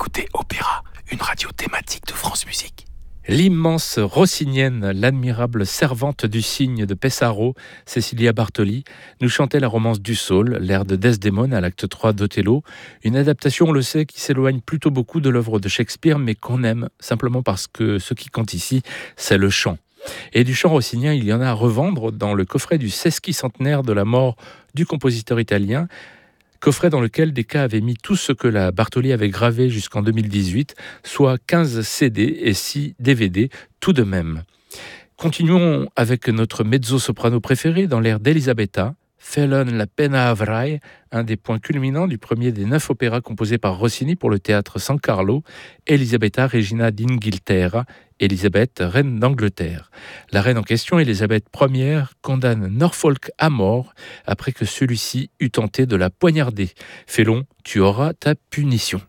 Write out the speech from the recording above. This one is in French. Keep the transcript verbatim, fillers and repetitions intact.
écoutez Opéra, une radio thématique de France Musique. L'immense rossinienne, l'admirable servante du cygne de Pesaro, Cecilia Bartoli, nous chantait la romance du Saule, l'air de Desdémone à l'acte trois d'Othello, une adaptation, on le sait, qui s'éloigne plutôt beaucoup de l'œuvre de Shakespeare, mais qu'on aime, simplement parce que ce qui compte ici, c'est le chant. Et du chant rossinien, il y en a à revendre dans le coffret du sesquicentenaire de la mort du compositeur italien, coffret dans lequel Decca avait mis tout ce que la Bartoli avait gravé jusqu'en deux mille dix-huit, soit quinze C D et six D V D, tout de même. Continuons avec notre mezzo-soprano préféré dans l'air d'Elisabetta, Felon la pena avrai, un des points culminants du premier des neuf opéras composés par Rossini pour le théâtre San Carlo, Elisabetta Regina d'Inghilterra, Élisabeth, reine d'Angleterre. La reine en question, Élisabeth première, condamne Norfolk à mort après que celui-ci eut tenté de la poignarder. Félon, tu auras ta punition.